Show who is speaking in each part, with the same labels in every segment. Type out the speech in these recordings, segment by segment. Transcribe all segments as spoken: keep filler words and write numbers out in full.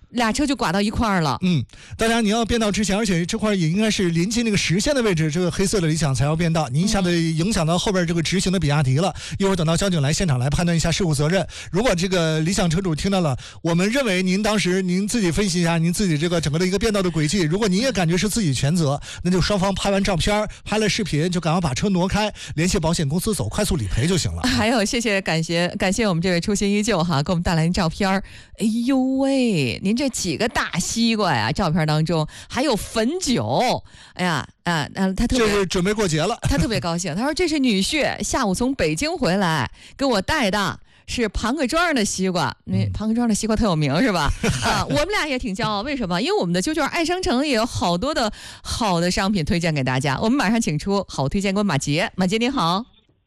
Speaker 1: 俩车就刮到一块儿了。
Speaker 2: 嗯，当然你要变道之前，而且这块也应该是临近那个实线的位置，这个黑色的理想才要变道，你一下子影响到后边这个直行的比亚迪了。一会儿等到交警来现场来判断一下事故责任。如果这个理想车主听到了，我们认为您当时您自己分析一下您自己这个整个的一个变道的轨迹，如果您也感觉是自己全责，那就双方拍完照片拍了视频，就赶快把车挪开，联系保险公司走快速理赔就行了。
Speaker 1: 还有谢谢感谢感谢我们这位初心依旧哈，给我们带来的照片。哎呦喂，您这几个大西瓜呀，照片当中还有汾酒。哎呀啊啊，他特别
Speaker 2: 就是准备过节了，
Speaker 1: 他特别高兴。他说这是女婿下午从北京回来给我带的，是庞各庄的西瓜。那庞各庄的西瓜特有名是吧？啊，我们俩也挺骄傲。为什么？因为我们的九九二爱商城也有好多的好的商品推荐给大家。我们马上请出好推荐官马杰。马杰您好。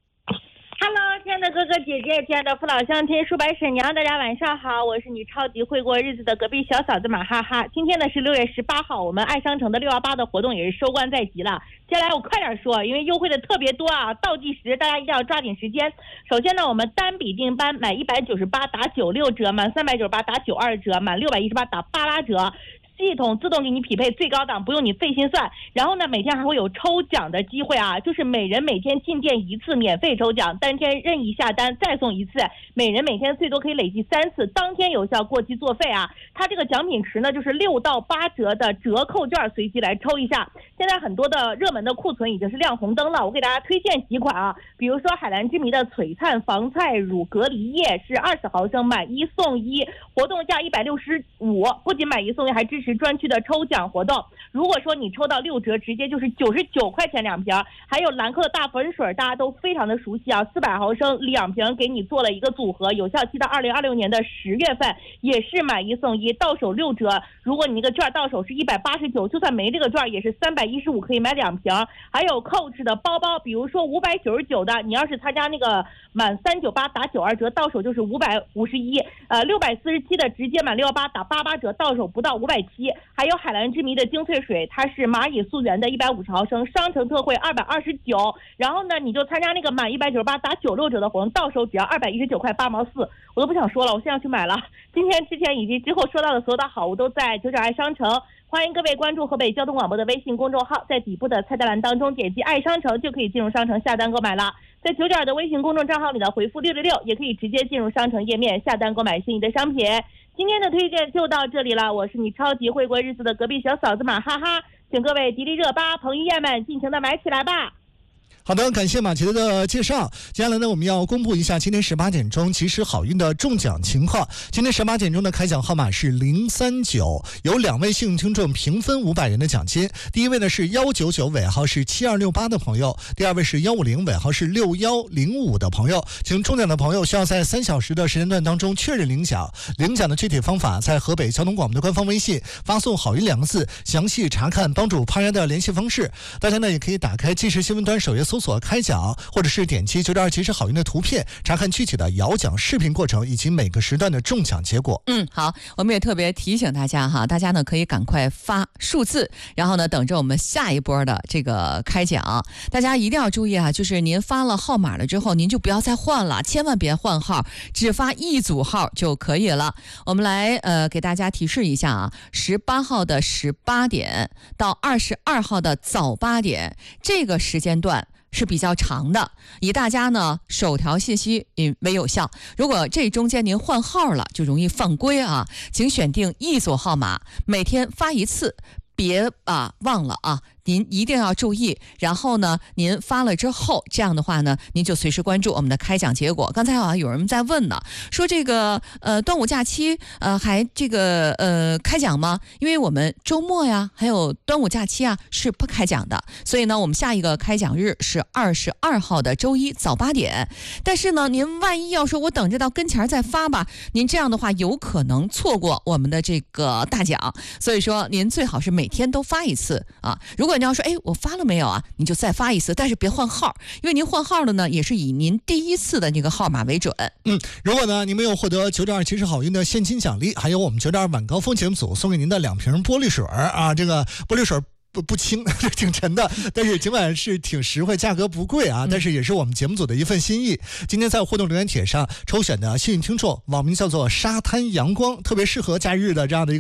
Speaker 3: Hello， 亲爱的哥哥姐姐，亲爱的父老乡亲、叔伯婶娘，大家晚上好，我是你超级会过日子的隔壁小嫂子马哈哈。今天呢是六月十八号，我们爱商城的六幺八的活动也是收官在即了。接下来我快点说，因为优惠的特别多啊，倒计时，大家一定要抓紧时间。首先呢，我们单笔订单满一百九十八打九六折，满三百九十八打九二折，满六百一十八打八八折。系统自动给你匹配最高档，不用你费心算。然后呢，每天还会有抽奖的机会啊，就是每人每天进店一次免费抽奖，当天任意下单再送一次，每人每天最多可以累计三次，当天有效，过期作废啊。它这个奖品池呢，就是六到八折的折扣券，随机来抽一下。现在很多的热门的库存已经是亮红灯了，我给大家推荐几款啊，比如说海蓝之谜的璀璨防菜乳隔离液是二十毫升，买一送一，活动价一百六十五，不仅买一送一，还支持专区的抽奖活动。如果说你抽到六折，直接就是九十九块钱两瓶。还有兰蔻的大粉水，大家都非常的熟悉啊，四百毫升两瓶，给你做了一个组合，有效期到二零二六年的十月份，也是买一送一，到手六折。如果你那个券到手是一百八十九，就算没这个券也是三百一十五，可以买两瓶。还有 Coach 的包包，比如说五百九十九的，你要是参加那个满三九八打九二折，到手就是五百五十一。呃，六百四十七的直接满六幺八打八八折，到手不到五百七。还有海蓝之谜的精粹水，它是蚂蚁溯源的一百五十毫升，商城特惠二百二十九。然后呢，你就参加那个满一百九十八打九六折的活动，到手只要二百一十九块八毛四。我都不想说了，我现在要去买了。今天之前以及之后说到的所有的好物都在九九爱商城，欢迎各位关注河北交通广播的微信公众号，在底部的菜单栏当中点击爱商城就可以进入商城下单购买了。在九九二的微信公众账号里的回复六六六，也可以直接进入商城页面下单购买心仪的商品。今天的推荐就到这里了，我是你超级会过日子的隔壁小嫂子马哈哈，请各位迪丽热巴、彭于晏们尽情的买起来吧。
Speaker 2: 好的，感谢马杰的介绍。接下来呢，我们要公布一下今天十八点钟及时好运的中奖情况。今天十八点钟的开奖号码是零三九，有两位幸运听众平分五百元的奖金。第一位呢是一九九，尾号是七二六八的朋友；第二位是一五零，尾号是六一零五的朋友。请中奖的朋友需要在三小时的时间段当中确认领奖。领奖的具体方法在河北交通广播的官方微信发送好运两个字，详细查看帮主潘源的联系方式。大家呢也可以打开即时新闻端首页搜索开奖，或者是点击九九二即时好运的图片，查看具体的摇奖视频过程以及每个时段的中奖结果。
Speaker 1: 嗯，好，我们也特别提醒大家哈，大家呢可以赶快发数字，然后呢等着我们下一波的这个开奖。大家一定要注意啊，就是您发了号码了之后，您就不要再换了，千万别换号，只发一组号就可以了。我们来呃给大家提示一下啊，十八号的十八点到二十二号的早八点这个时间段是比较长的，以大家呢手调信息为有效。如果这中间您换号了，就容易犯规啊，请选定一组号码，每天发一次，别啊忘了啊，您一定要注意。然后呢，您发了之后，这样的话呢，您就随时关注我们的开奖结果。刚才好像有人在问呢，说这个呃端午假期呃还这个呃开奖吗？因为我们周末呀，还有端午假期啊是不开奖的，所以呢，我们下一个开奖日是二十二号的周一早八点。但是呢，您万一要说我等着到跟前再发吧，您这样的话有可能错过我们的这个大奖。所以说，您最好是每天都发一次啊。如果你要说，哎，我发了没有啊？你就再发一次，但是别换号，因为您换号的呢，也是以您第一次的那个号码为准。
Speaker 2: 嗯，如果呢，您没有获得九九二即时好运的现金奖励，还有我们九九二晚高峰节目组送给您的两瓶玻璃水啊，这个玻璃水不不轻，挺沉的，但是尽管是挺实惠，价格不贵啊，但是也是我们节目组的一份心意。今天在互动留言帖上抽选的幸运听众，网名叫做沙滩阳光，特别适合假日的这样的一个